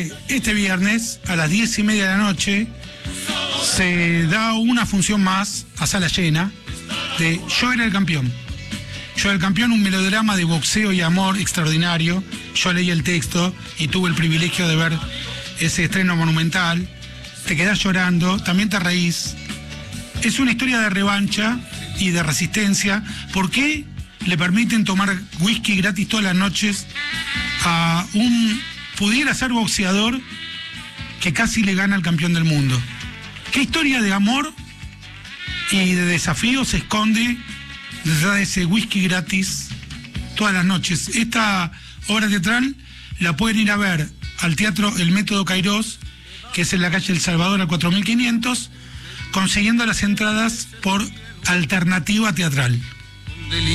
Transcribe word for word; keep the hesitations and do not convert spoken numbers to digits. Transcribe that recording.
que este viernes a las diez y media de la noche se da una función más a sala llena de Yo era el campeón. Yo era el campeón, un melodrama de boxeo y amor extraordinario. Yo leí el texto y tuve el privilegio de ver ese estreno monumental. Te quedás llorando, también te reís. Es una historia de revancha y de resistencia. ¿Por qué le permiten tomar whisky gratis todas las noches a un pudiera ser boxeador que casi le gana al campeón del mundo? ¿Qué historia de amor y de desafío se esconde detrás de ese whisky gratis todas las noches? Esta obra teatral la pueden ir a ver al Teatro El Método Cairós, que es en la calle El Salvador al cuatro mil quinientos, consiguiendo las entradas por Alternativa Teatral.